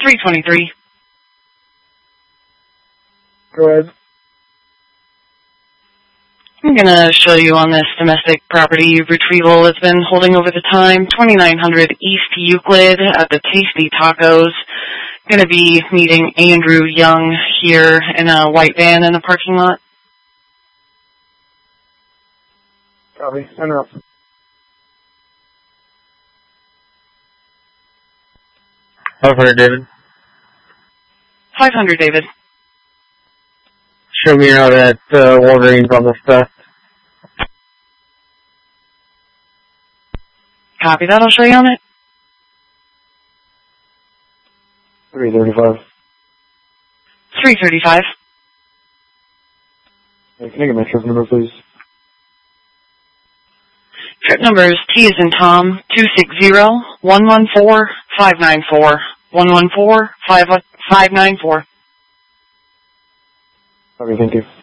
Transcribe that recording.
323. Go ahead. I'm going to show you on this domestic property retrieval. It's been holding over the time. 2900 East Euclid at the Tasty Tacos. Going to be meeting Andrew Young here in a white van in the parking lot. Copy. Interrupt. 500, David. 500, David. Show me out at Wolverine's on the theft. Copy that. I'll show you on it. 335. 335. Hey, can I get my trip number, please? Trip number is T as in Tom, 260-114-594. 114-594. Okay, thank you.